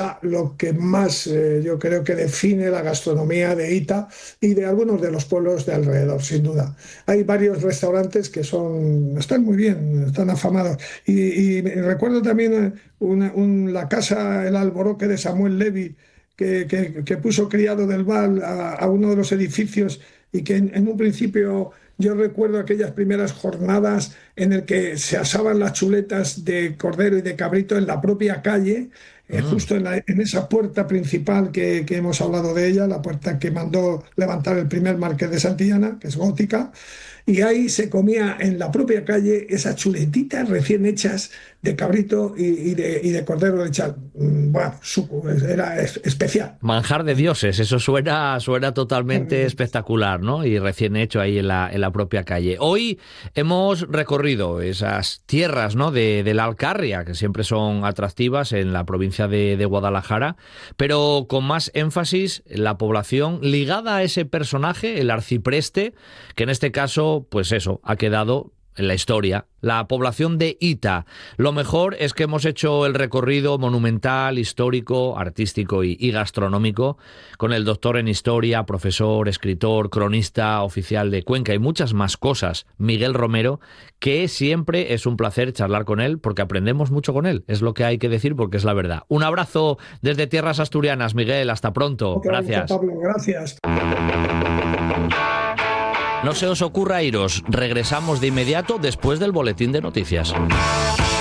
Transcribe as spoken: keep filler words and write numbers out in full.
refleja lo que más eh, yo creo que define la gastronomía de Ita y de algunos de los pueblos de alrededor, sin duda. Hay varios restaurantes que son, están muy bien, están afamados. Y, y recuerdo también eh, una- un- la casa, el alboroque de Samuel Levy, que, que- que puso criado del Val a, a uno de los edificios y que en, en un principio yo recuerdo aquellas primeras jornadas en el que se asaban las chuletas de cordero y de cabrito en la propia calle, eh, Mm. justo en, la- en esa puerta principal que, que hemos hablado de ella, la puerta que mandó levantar el primer marqués de Santillana, que es gótica, y ahí se comía en la propia calle esas chuletitas recién hechas de cabrito y, y de, y de cordero lechal. Mm, Bueno, su- era es- especial. Manjar de dioses, eso suena, suena totalmente espectacular, ¿no? Y recién hecho ahí en la, en la propia calle. Hoy hemos recorrido esas tierras, ¿no? De, de la Alcarria, que siempre son atractivas en la provincia de, de Guadalajara, pero con más énfasis en la población ligada a ese personaje, el arcipreste, que en este caso, pues eso, ha quedado en la historia, la población de Ita. Lo mejor es que hemos hecho el recorrido monumental, histórico, artístico y, y gastronómico con el doctor en historia, profesor, escritor, cronista oficial de Cuenca y muchas más cosas, Miguel Romero, que siempre es un placer charlar con él porque aprendemos mucho con él. Es lo que hay que decir porque es la verdad. Un abrazo desde tierras asturianas, Miguel. Hasta pronto. Que vaya, Gracias. Pablo, gracias. No se os ocurra iros. Regresamos de inmediato después del boletín de noticias.